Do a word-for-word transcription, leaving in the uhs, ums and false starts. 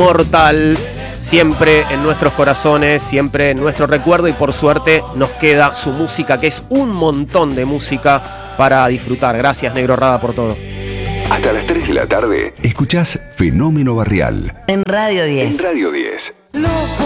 inmortal, siempre en nuestros corazones, siempre en nuestro recuerdo, y por suerte nos queda su música, que es un montón de música para disfrutar. Gracias, Negro Rada, por todo. Hasta las tres de la tarde, escuchás Fenómeno Barrial. En Radio diez. En Radio diez.